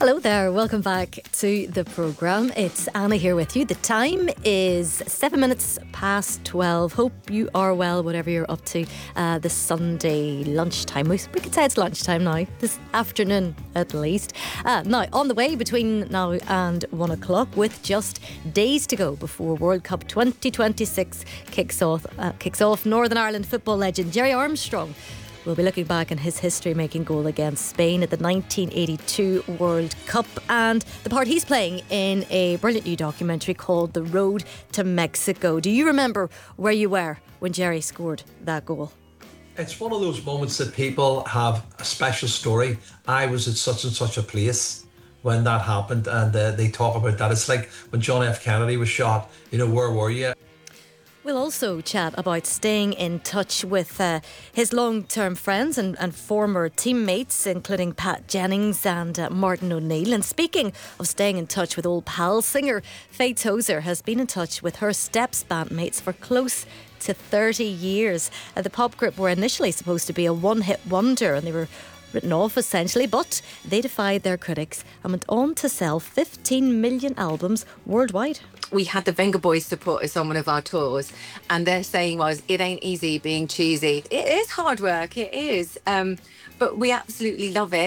Hello there, welcome back to the programme. It's Anna here with you. The time is 7 minutes past 12. Hope you are well, whatever you're up to this Sunday lunchtime. We could say it's lunchtime now, this afternoon at least. Now, on the way between now and 1 o'clock, with just days to go before World Cup 2026 kicks off, Northern Ireland football legend Gerry Armstrong we'll be looking back on his history-making goal against Spain at the 1982 World Cup and the part he's playing in a brilliant new documentary called The Road to Mexico. Do you remember where you were when Gerry scored that goal? It's one of those moments that people have a special story. I was at such and such a place when that happened, and they talk about that. It's like when John F. Kennedy was shot, where were you? We'll also chat about staying in touch with his long-term friends and former teammates, including Pat Jennings and Martin O'Neill. And speaking of staying in touch with old pals, singer Faye Tozer has been in touch with her Steps bandmates for close to 30 years. The pop group were initially supposed to be a one-hit wonder, and they were written off essentially, but they defied their critics and went on to sell 15 million albums worldwide. We had the Venga Boys support us on one of our tours, and their saying was, "It ain't easy being cheesy." It is hard work, it is, but we absolutely love it.